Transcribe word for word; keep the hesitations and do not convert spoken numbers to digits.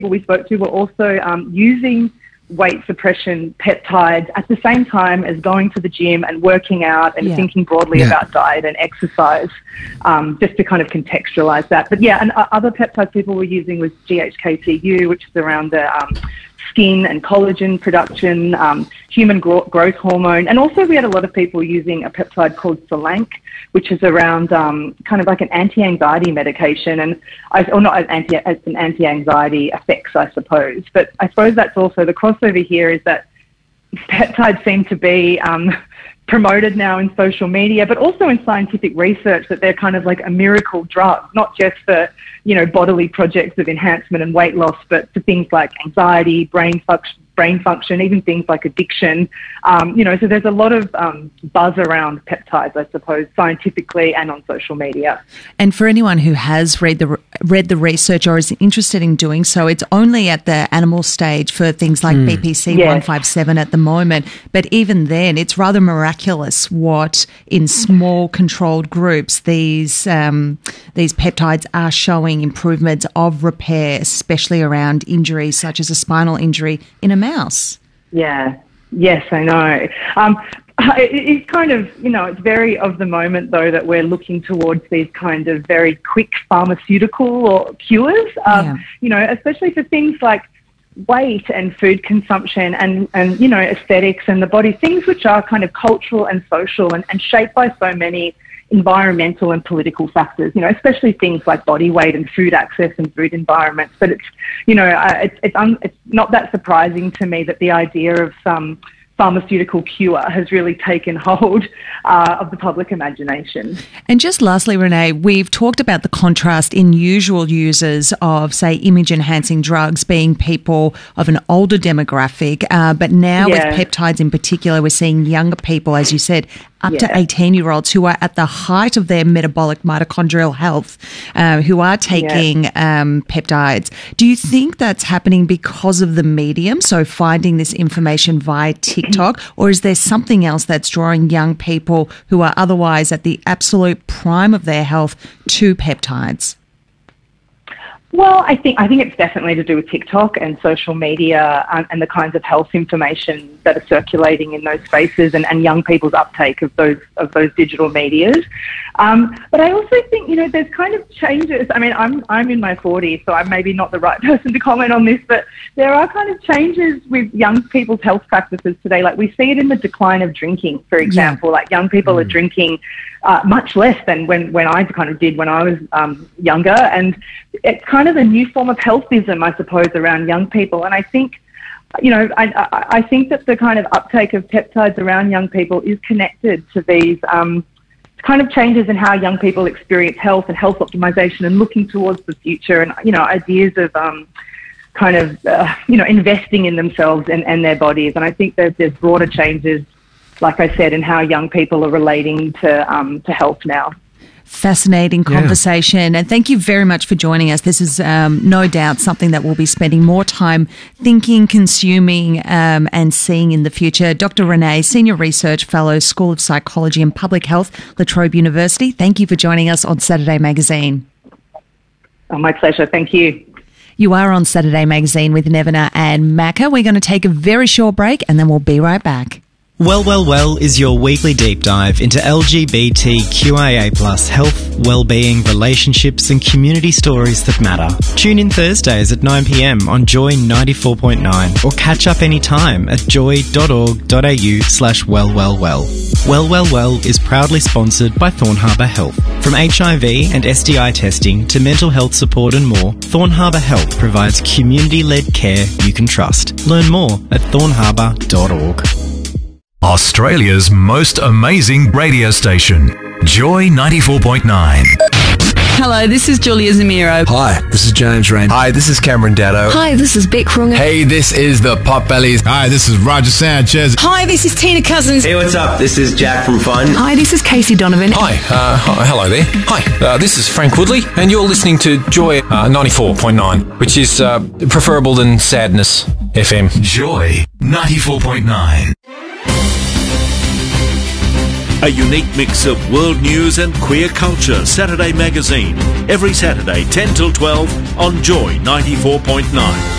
we spoke to were also um, using weight suppression peptides at the same time as going to the gym and working out and yeah. thinking broadly yeah. about diet and exercise, um, just to kind of contextualise that. But yeah, and other peptides people were using was G H K T U, which is around the um, skin and collagen production, um, human gro- growth hormone, and also we had a lot of people using a peptide called Solank, which is around um, kind of like an anti-anxiety medication, and I, or not as anti, as an anti-anxiety effects, I suppose. But I suppose that's also the crossover here is that peptides seem to be um, promoted now in social media, but also in scientific research that they're kind of like a miracle drug, not just for, you know, bodily projects of enhancement and weight loss, but for things like anxiety, brain function, brain function, even things like addiction. Um, you know, so there's a lot of um, buzz around peptides, I suppose, scientifically and on social media. And for anyone who has read the read the research or is interested in doing so, it's only at the animal stage for things like mm. B P C one fifty-seven yes. at the moment. But even then, it's rather miraculous what in small controlled groups these um, these peptides are showing improvements of repair, especially around injuries such as a spinal injury in a mouse. Yeah, yes, I know. Um, it, it's kind of, you know, it's very of the moment, though, that we're looking towards these kind of very quick pharmaceutical or cures, um, yeah. you know, especially for things like weight and food consumption and, and, you know, aesthetics and the body, things which are kind of cultural and social and, and shaped by so many environmental and political factors, you know, especially things like body weight and food access and food environments. But it's, you know, uh, it's it's, un- it's not that surprising to me that the idea of some pharmaceutical cure has really taken hold uh, of the public imagination. And just lastly, Renee, we've talked about the contrast in usual users of, say, image-enhancing drugs being people of an older demographic, uh, but now yeah. with peptides in particular, we're seeing younger people, as you said, up yeah. to eighteen-year-olds who are at the height of their metabolic mitochondrial health, uh, who are taking yeah. um, peptides. Do you think that's happening because of the medium, so finding this information via TikTok, or is there something else that's drawing young people who are otherwise at the absolute prime of their health to peptides? Well, I think I think it's definitely to do with TikTok and social media um, and the kinds of health information that are circulating in those spaces and, and young people's uptake of those of those digital medias. Um, but I also think, you know, there's kind of changes. I mean, I'm I'm in my forties, so I'm maybe not the right person to comment on this, but there are kind of changes with young people's health practices today. Like we see it in the decline of drinking, for example. Yeah. Like young people mm. are drinking uh, much less than when, when I kind of did when I was um, younger, and it's kind of a new form of healthism, I suppose, around young people. And I think, you know, I, I, I think that the kind of uptake of peptides around young people is connected to these um, kind of changes in how young people experience health and health optimization and looking towards the future and, you know, ideas of um, kind of, uh, you know, investing in themselves and, and their bodies. And I think that there's broader changes, like I said, in how young people are relating to um, to health now. Fascinating conversation. Yeah. And thank you very much for joining us. This is um, no doubt something that we'll be spending more time thinking, consuming um, and seeing in the future. Doctor Renee, Senior Research Fellow, School of Psychology and Public Health, La Trobe University. Thank you for joining us on Saturday Magazine. Oh, my pleasure. Thank you. You are on Saturday Magazine with Nevena and Macca. We're going to take a very short break and then we'll be right back. Well, Well, Well is your weekly deep dive into L G B T Q I A plus health, well-being, relationships and community stories that matter. Tune in Thursdays at nine p.m. on Joy ninety-four point nine or catch up anytime at joy.org.au slash wellwellwell. Well, Well, Well is proudly sponsored by Thorn Harbour Health. From H I V and S T I testing to mental health support and more, Thorn Harbour Health provides community-led care you can trust. Learn more at thorn harbour dot org. Australia's most amazing radio station, Joy ninety-four point nine. Hello, this is Julia Zamiro. Hi, this is James Rain. Hi, this is Cameron Daddo. Hi, this is Beck Runga. Hey, this is the Potbellies. Hi, this is Roger Sanchez. Hi, this is Tina Cousins. Hey, what's up? This is Jack from Fun. Hi, this is Casey Donovan. Hi, uh, hi hello there. Hi, uh, this is Frank Woodley, and you're listening to Joy uh, ninety-four point nine, which is uh, preferable than Sadness F M. Joy ninety-four point nine. A unique mix of world news and queer culture. Saturday Magazine. Every Saturday, ten till twelve on Joy ninety-four point nine.